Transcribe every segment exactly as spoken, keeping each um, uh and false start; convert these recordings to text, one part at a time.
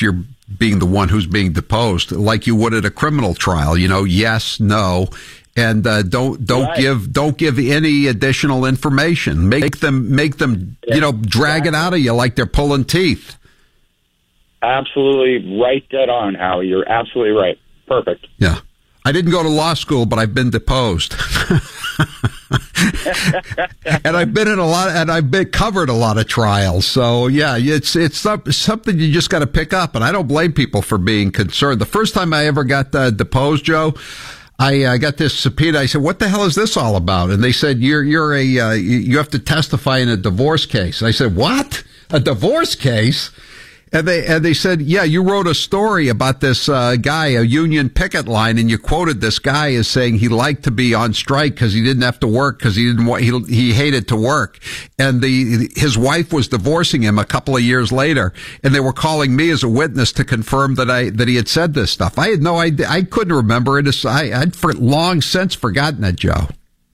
you're being the one who's being deposed, like you would at a criminal trial. You know, yes, no, and uh, don't don't right. give don't give any additional information. Make them make them yeah, you know drag exactly. it out of you like they're pulling teeth. Absolutely right, dead on, Howie. You're absolutely right. Perfect. Yeah. I didn't go to law school, but I've been deposed. And I've been in a lot, and I've been covered a lot of trials. So yeah, it's it's something you just got to pick up. And I don't blame people for being concerned. The first time I ever got uh, deposed, Joe, I uh, got this subpoena. I said, "What the hell is this all about?" And they said, "You're you're a uh, you have to testify in a divorce case." And I said, "What? A divorce case?" And they and they said, yeah, you wrote a story about this uh, guy, a union picket line, and you quoted this guy as saying he liked to be on strike because he didn't have to work because he didn't want, he he hated to work, and the his wife was divorcing him a couple of years later, and they were calling me as a witness to confirm that I that he had said this stuff. I had no idea. I couldn't remember it. I, I'd for long since forgotten it, Joe.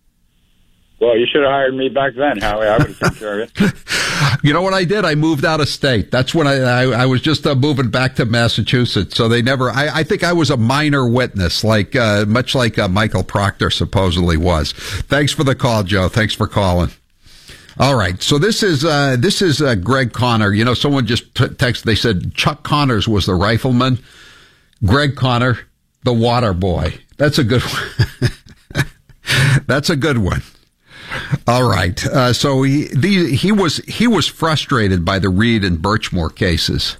Well, you should have hired me back then, Howie. I would have taken care of it. You know what I did? I moved out of state. That's when I I, I was just uh, moving back to Massachusetts. So they never. I, I think I was a minor witness, like uh, much like uh, Michael Proctor supposedly was. Thanks for the call, Joe. Thanks for calling. All right. So this is uh, this is uh, Greg Connor. You know, someone just t- texted. They said Chuck Connors was the rifleman. Greg Connor, the water boy. That's a good one. That's a good one. All right. Uh, so he the, he was he was frustrated by the Reed and Birchmore cases.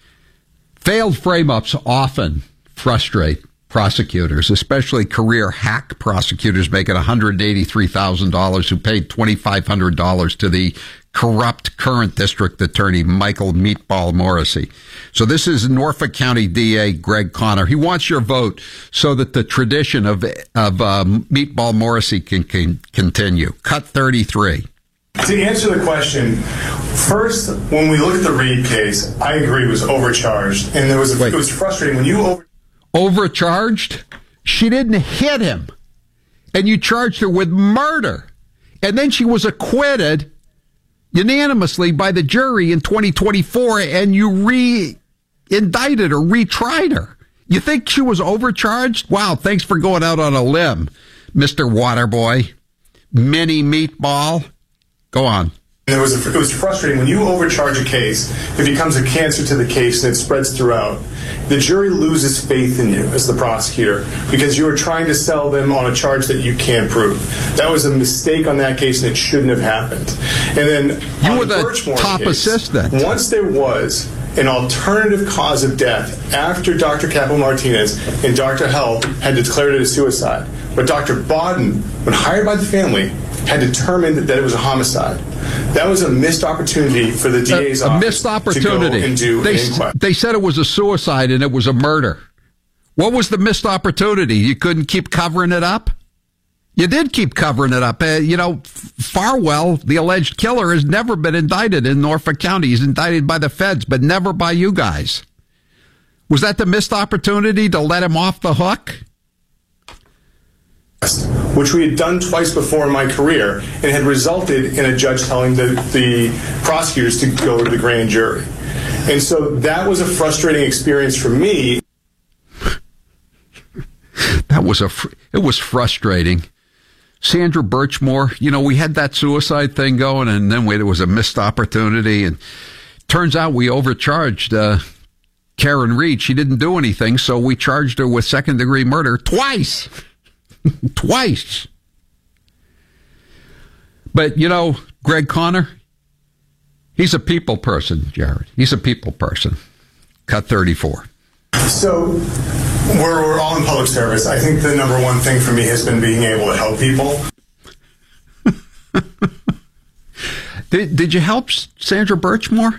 Failed frame-ups often frustrate prosecutors, especially career hack prosecutors making one hundred eighty-three thousand dollars who paid twenty-five hundred dollars to the corrupt current district attorney Michael Meatball Morrissey. So this is Norfolk County D A Greg Connor. He wants your vote so that the tradition of of uh, Meatball Morrissey can, can continue. Cut thirty-three. To answer the question, first, when we look at the Reed case, I agree it was overcharged, and there was a, it was frustrating when you over overcharged. She didn't hit him, and you charged her with murder, and then she was acquitted unanimously by the jury in twenty twenty-four, and you re-indicted or retried her. You think she was overcharged? Wow, thanks for going out on a limb, Mister Waterboy. Mini Meatball. Go on. It was, it was frustrating. When you overcharge a case, it becomes a cancer to the case and it spreads throughout. The jury loses faith in you as the prosecutor because you are trying to sell them on a charge that you can't prove. That was a mistake on that case and it shouldn't have happened. And then you were the, the top case, assistant. Once there was an alternative cause of death after Doctor Capo-Martinez and Doctor Held had declared it a suicide, but Doctor Bodden, when hired by the family, had determined that it was a homicide. That was a missed opportunity for the D A's a, a office missed opportunity. to go and do they, an inquiry. They said it was a suicide and it was a murder. What was the missed opportunity? You couldn't keep covering it up? You did keep covering it up. Uh, you know, Farwell, the alleged killer, has never been indicted in Norfolk County. He's indicted by the feds, but never by you guys. Was that the missed opportunity to let him off the hook? Which we had done twice before in my career and had resulted in a judge telling the, the prosecutors to go to the grand jury. And so that was a frustrating experience for me. That was a, fr- it was frustrating. Sandra Birchmore, you know, we had that suicide thing going and then it was a missed opportunity. And turns out we overcharged uh, Karen Reed. She didn't do anything, so we charged her with second degree murder twice. Twice. But, you know, Greg Connor, he's a people person, Jared. He's a people person. Cut thirty-four. So we're, we're all in public service. I think the number one thing for me has been being able to help people. did, did you help Sandra Birchmore?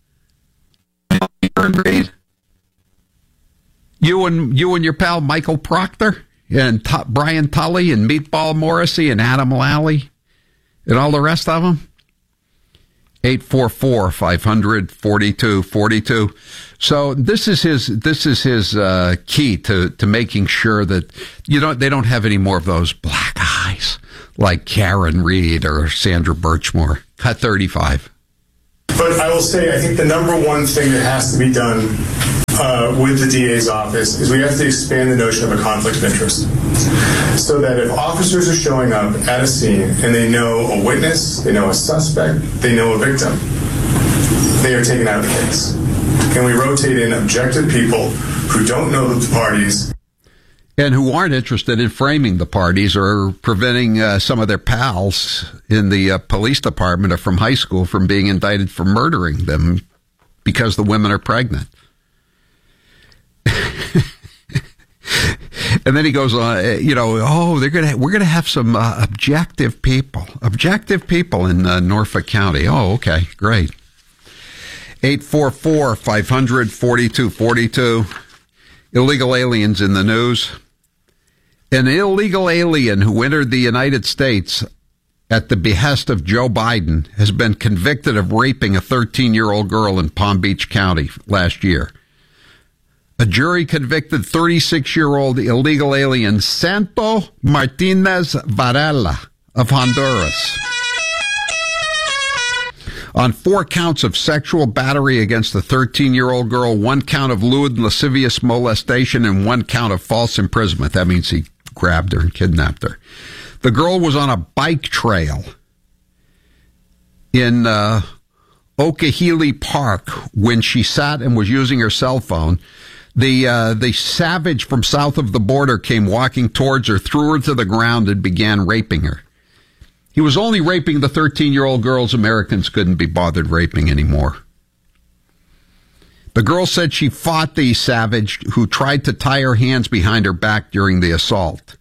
You and, you and your pal Michael Proctor? And T- Brian Tully and Meatball Morrissey and Adam Lally and all the rest of them. eight four four, five hundred, forty-two forty-two. So this is his this is his uh, key to, to making sure that you don't they don't have any more of those black eyes like Karen Reed or Sandra Birchmore. Cut thirty-five. But I will say, I think the number one thing that has to be done uh, with the D A's office is we have to expand the notion of a conflict of interest. So that if officers are showing up at a scene and they know a witness, they know a suspect, they know a victim, they are taken out of the case. And we rotate in objective people who don't know the parties and who aren't interested in framing the parties or preventing uh, some of their pals in the uh, police department or from high school from being indicted for murdering them because the women are pregnant. And then he goes on, you know, oh, they're gonna we're gonna have some uh, objective people, objective people in uh, Norfolk County. Oh, okay, great. eight four four, five hundred, forty-two forty-two. Illegal aliens in the news. An illegal alien who entered the United States at the behest of Joe Biden has been convicted of raping a thirteen-year-old girl in Palm Beach County last year. A jury convicted thirty-six-year-old illegal alien Santo Martinez Varela of Honduras on four counts of sexual battery against the thirteen-year-old girl, one count of lewd and lascivious molestation, and one count of false imprisonment. That means he grabbed her and kidnapped her. The girl was on a bike trail in uh, Okehili Park when she sat and was using her cell phone. The uh, the savage from south of the border came walking towards her, threw her to the ground, and began raping her. He was only raping the thirteen-year-old girls Americans couldn't be bothered raping anymore. The girl said she fought the savage who tried to tie her hands behind her back during the assault.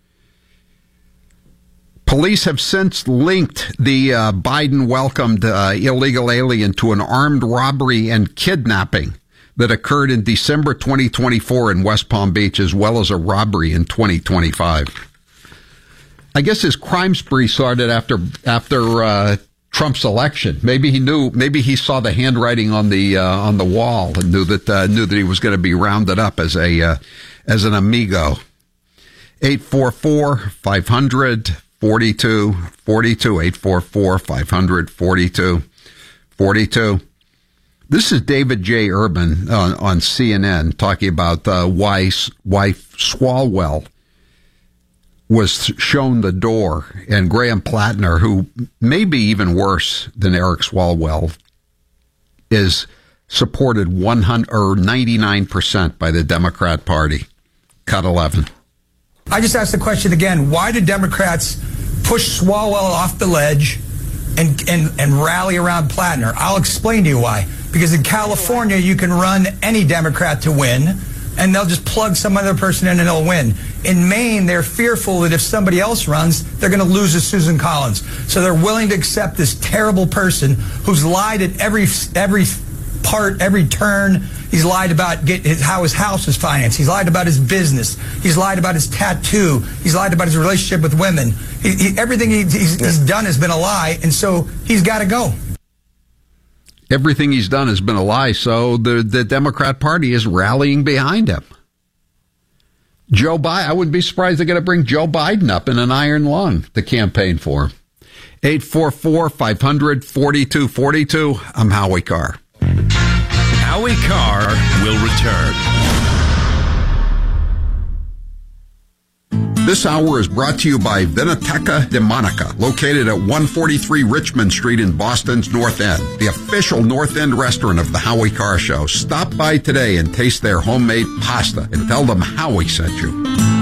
Police have since linked the uh, Biden-welcomed uh, illegal alien to an armed robbery and kidnapping that occurred in December twenty twenty-four in West Palm Beach, as well as a robbery in twenty twenty-five. I guess his crime spree started after after uh, Trump's election. Maybe he knew. Maybe he saw the handwriting on the uh, on the wall and knew that uh, knew that he was going to be rounded up as a uh, as an amigo. eight four four, five hundred, forty-two forty-two. eight four four, five hundred, forty-two forty-two. This is David J. Urban on, on C N N talking about uh, why why Swalwell was shown the door, and Graham Plattner, who may be even worse than Eric Swalwell, is supported one hundred or ninety-nine percent by the Democrat Party. Cut eleven. I just asked the question again: why do Democrats push Swalwell off the ledge and and and rally around Plattner? I'll explain to you why. Because in California, you can run any Democrat to win, and they'll just plug some other person in and they'll win. In Maine, they're fearful that if somebody else runs, they're going to lose to Susan Collins. So they're willing to accept this terrible person who's lied at every every part, every turn. He's lied about get his, how his house is financed. He's lied about his business. He's lied about his tattoo. He's lied about his relationship with women. He, he, everything he, he's, he's done has been a lie, and so he's got to go. Everything he's done has been a lie, so the, the Democrat Party is rallying behind him. Joe Biden, I wouldn't be surprised they're going to bring Joe Biden up in an iron lung to campaign for him. eight four four, five hundred, forty-two forty-two. I'm Howie Carr. Howie Carr will return. This hour is brought to you by Vinoteca de Monica, located at one forty-three Richmond Street in Boston's North End, the official North End restaurant of the Howie Carr Show. Stop by today and taste their homemade pasta and tell them Howie sent you.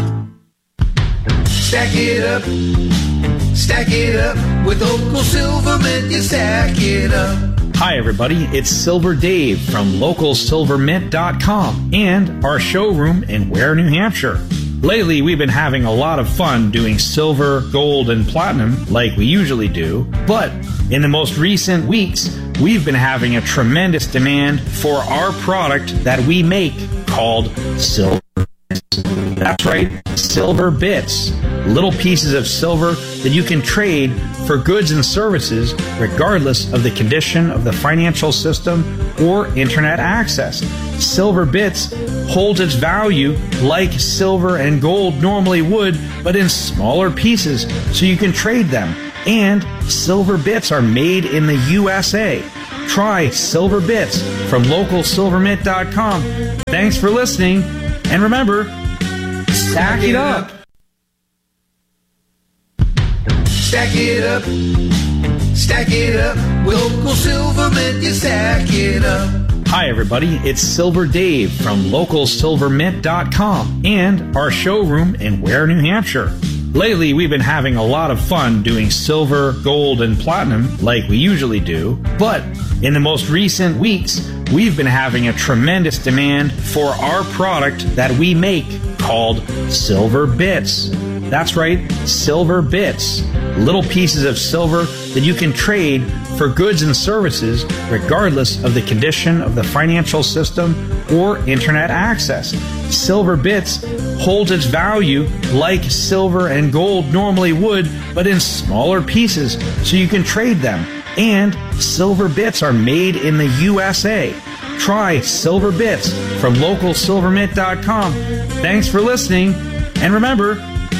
Stack it up, stack it up, with local Silvermint, you stack it up. Hi, everybody. It's Silver Dave from local silver mint dot com and our showroom in Ware, New Hampshire. Lately, we've been having a lot of fun doing silver, gold, and platinum like we usually do. But in the most recent weeks, we've been having a tremendous demand for our product that we make called Silver Bits. That's right, Silver Bits. Little pieces of silver that you can trade for goods and services regardless of the condition of the financial system or internet access. Silver Bits holds its value like silver and gold normally would, but in smaller pieces so you can trade them. And Silver Bits are made in the U S A. Try Silver Bits from from local silver mint dot com. Thanks for listening, and remember, stack it up. Stack it up. Stack it up. With local silver mint, you stack it up. Hi, everybody. It's Silver Dave from local silver mint dot com and our showroom in Ware, New Hampshire. Lately, we've been having a lot of fun doing silver, gold, and platinum like we usually do. But in the most recent weeks, we've been having a tremendous demand for our product that we make called Silver Bits. That's right, Silver Bits. Little pieces of silver that you can trade for goods and services regardless of the condition of the financial system or internet access. Silver Bits holds its value like silver and gold normally would, but in smaller pieces so you can trade them. And Silver Bits are made in the U S A. Try Silver Bits from local silver mint dot com. Thanks for listening, and remember,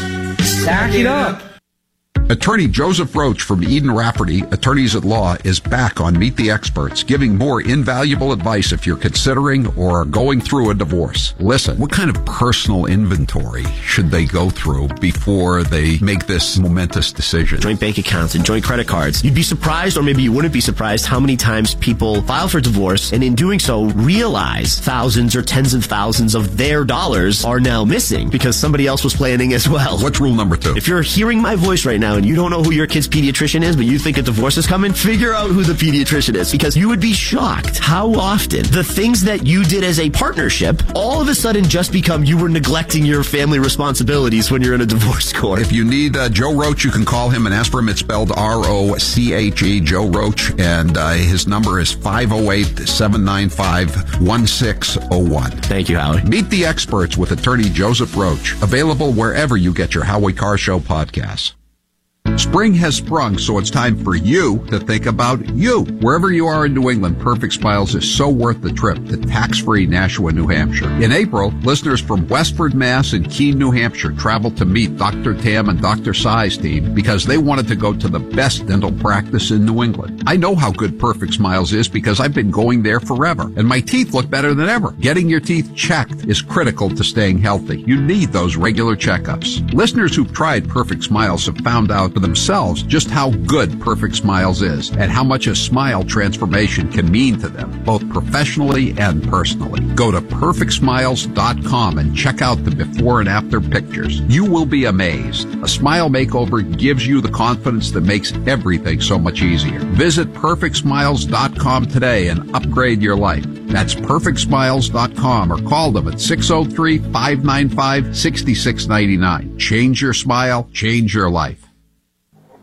stack it up. Attorney Joseph Roach from Eden Rafferty, Attorneys at Law, is back on Meet the Experts, giving more invaluable advice if you're considering or are going through a divorce. Listen, what kind of personal inventory should they go through before they make this momentous decision? Joint bank accounts and joint credit cards. You'd be surprised, or maybe you wouldn't be surprised, how many times people file for divorce and in doing so realize thousands or tens of thousands of their dollars are now missing because somebody else was planning as well. What's rule number two? If you're hearing my voice right now and you don't know who your kid's pediatrician is, but you think a divorce is coming, figure out who the pediatrician is, because you would be shocked how often the things that you did as a partnership all of a sudden just become you were neglecting your family responsibilities when you're in a divorce court. If you need uh, Joe Roach, you can call him and ask for him. It's spelled R O C H E, Joe Roach, and uh, his number is five oh eight, seven nine five, one six oh one. Thank you, Howie. Meet the Experts with attorney Joseph Roach. Available wherever you get your Howie Carr Show podcasts. Spring has sprung, so it's time for you to think about you. Wherever you are in New England, Perfect Smiles is so worth the trip to tax-free Nashua, New Hampshire. In April, listeners from Westford, Mass. and Keene, New Hampshire traveled to meet Doctor Tam and Doctor Sai's team because they wanted to go to the best dental practice in New England. I know how good Perfect Smiles is because I've been going there forever, and my teeth look better than ever. Getting your teeth checked is critical to staying healthy. You need those regular checkups. Listeners who've tried Perfect Smiles have found out for themselves just how good Perfect Smiles is and how much a smile transformation can mean to them, both professionally and personally. Go to perfect smiles dot com and check out the before and after pictures. You will be amazed. A smile makeover gives you the confidence that makes everything so much easier. Visit perfect smiles dot com today and upgrade your life. That's perfect smiles dot com or call them at six oh three, five nine five, six six nine nine. Change your smile, change your life.